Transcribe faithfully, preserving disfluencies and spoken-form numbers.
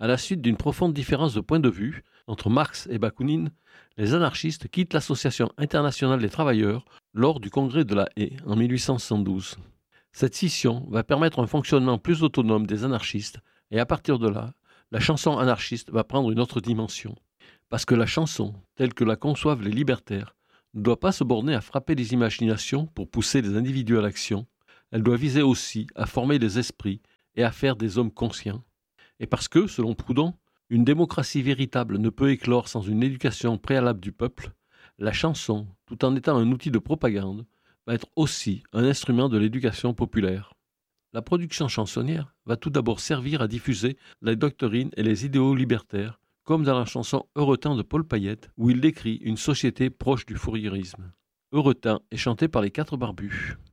À la suite d'une profonde différence de point de vue entre Marx et Bakounine, les anarchistes quittent l'Association internationale des travailleurs lors du congrès de La Haye en mille huit cent soixante-douze. Cette scission va permettre un fonctionnement plus autonome des anarchistes et à partir de là, la chanson anarchiste va prendre une autre dimension. Parce que la chanson, telle que la conçoivent les libertaires, ne doit pas se borner à frapper les imaginations pour pousser les individus à l'action, elle doit viser aussi à former les esprits et à faire des hommes conscients. Et parce que, selon Proudhon, une démocratie véritable ne peut éclore sans une éducation préalable du peuple, la chanson, tout en étant un outil de propagande, va être aussi un instrument de l'éducation populaire. La production chansonnière va tout d'abord servir à diffuser les doctrines et les idéaux libertaires, comme dans la chanson Heureux temps de Paul Payette, où il décrit une société proche du fourriérisme. Heureux temps est chanté par les Quatre Barbus.